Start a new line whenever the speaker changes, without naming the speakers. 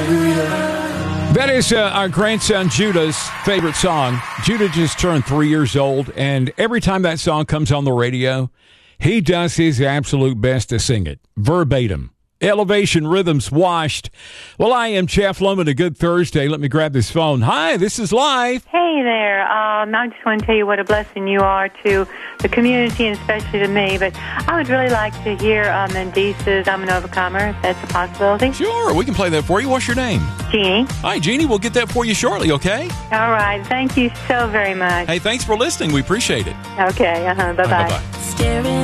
That is our grandson Judah's favorite song. Judah just turned 3 years old, and every time that song comes on the radio, he does his absolute best to sing it, verbatim. Elevation Rhythms Washed. Well, I am Jeff Loman. A good Thursday. Let me grab this phone. Hi, this is Live.
Hey there. I just want to tell you what a blessing you are to the community and especially to me. But I would really like to hear Mendice's I'm an Overcomer, if that's a possibility.
Sure, we can play that for you. What's your name?
Jeannie.
Hi, Jeannie. We'll get that for you shortly, okay?
All right. Thank you so very much.
Hey, thanks for listening. We appreciate it.
Okay. Bye-bye.
Bye-bye.